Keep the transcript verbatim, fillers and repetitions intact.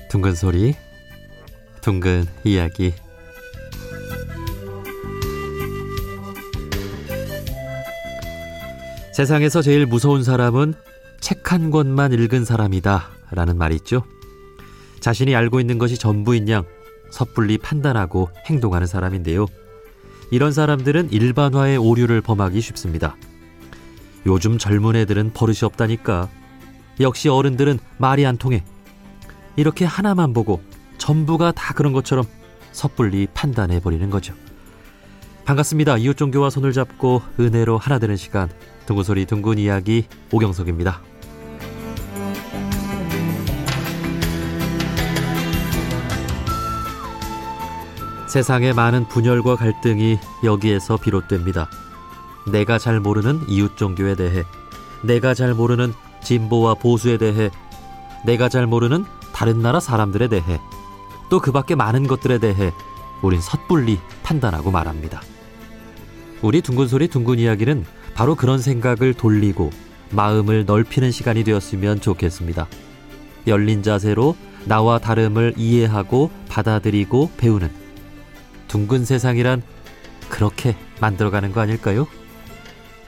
둥근 소리, 둥근 이야기. 세상에서 제일 무서운 사람은 책 한 권만 읽은 사람이다 라는 말이 있죠. 자신이 알고 있는 것이 전부인 양 섣불리 판단하고 행동하는 사람인데요. 이런 사람들은 일반화의 오류를 범하기 쉽습니다. 요즘 젊은 애들은 버릇이 없다니까. 역시 어른들은 말이 안 통해. 이렇게 하나만 보고 전부가 다 그런 것처럼 섣불리 판단해버리는 거죠. 반갑습니다. 이웃종교와 손을 잡고 은혜로 하나 되는 시간, 둥근 소리 둥근 이야기, 오경석입니다. 세상의 많은 분열과 갈등이 여기에서 비롯됩니다. 내가 잘 모르는 이웃종교에 대해, 내가 잘 모르는 진보와 보수에 대해, 내가 잘 모르는 다른 나라 사람들에 대해, 또 그 밖에 많은 것들에 대해 우린 섣불리 판단하고 말합니다. 우리 둥근 소리 둥근 이야기는 바로 그런 생각을 돌리고 마음을 넓히는 시간이 되었으면 좋겠습니다. 열린 자세로 나와 다름을 이해하고 받아들이고 배우는 둥근 세상이란 그렇게 만들어가는 거 아닐까요?